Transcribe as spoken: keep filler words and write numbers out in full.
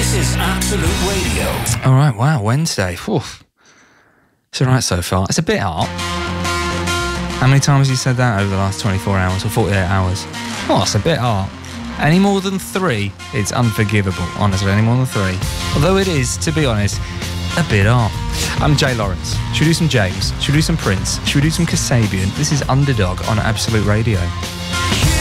This is Absolute Radio. All right, wow, Wednesday. Whew. It's all right so far. It's a bit hot. How many times have you said that over the last twenty-four hours or forty-eight hours? Oh, it's a bit hot. Any more than three, it's unforgivable, honestly, any more than three. Although it is, to be honest, a bit hot. I'm Jay Lawrence. Should we do some James? Should we do some Prince? Should we do some Kasabian? This is Underdog on Absolute Radio.